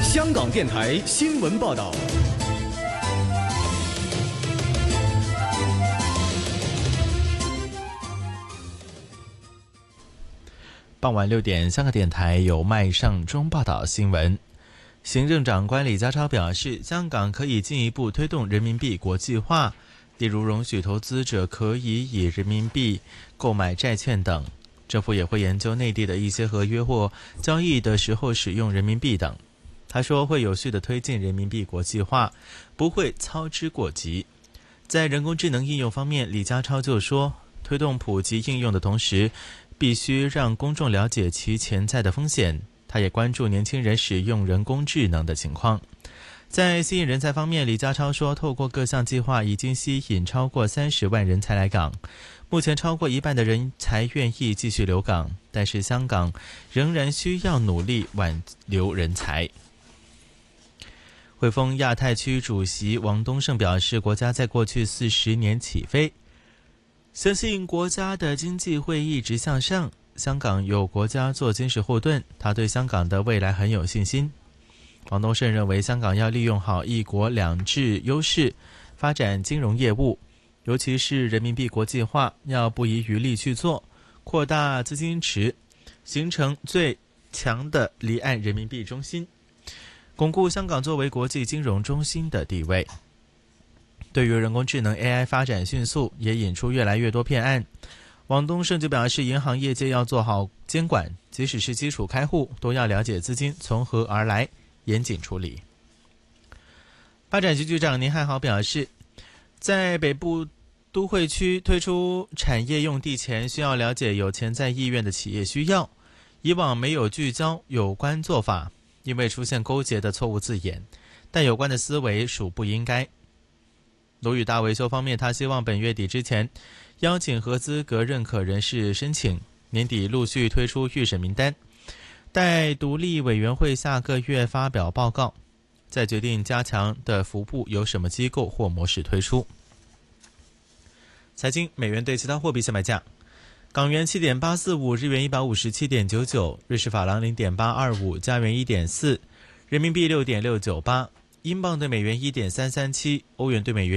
香港电台新闻报道。 傍晚6点，香港电台由麦尚中报道新闻。行政长官李家超表示，香港可以进一步推动人民币国际化，例如容许投资者可以以人民币购买债券等。政府也会研究内地的一些合约或交易的时候使用人民币等。他说会有序地推进人民币国际化，不会操之过急。在人工智能应用方面，李家超就说，推动普及应用的同时，必须让公众了解其潜在的风险。他也关注年轻人使用人工智能的情况。在吸引人才方面，李家超说，透过各项计划已经吸引超过30万人才来港，目前超过一半的人才愿意继续留港，但是香港仍然需要努力挽留人才。汇丰亚太区主席王东胜表示，国家在过去40年起飞，相信国家的经济会一直向上，香港有国家做坚实后盾，他对香港的未来很有信心。王东胜认为，香港要利用好一国两制优势，发展金融业务，尤其是人民币国际化，要不遗余力去做，扩大资金池，形成最强的离岸人民币中心，巩固香港作为国际金融中心的地位。对于人工智能 AI 发展迅速，也引出越来越多骗案。王东胜就表示，银行业界要做好监管，即使是基础开户，都要了解资金从何而来，严谨处理。发展局局长宁汉豪表示，在北部都会区推出产业用地前，需要了解有潜在意愿的企业需要，以往没有聚焦有关做法，因为出现勾结的错误字眼，但有关的思维属不应该。楼宇大维修方面，他希望本月底之前邀请合资格认可人士申请，年底陆续推出预审名单，待独立委员会下个月发表报告，再决定加强的服务由什么机构或模式推出。财经，美元对其他货币现卖价：港元7.845，日元157.99，瑞士法郎0.825，加元1.4，人民币6.698，英镑对美元1.337，欧元对美元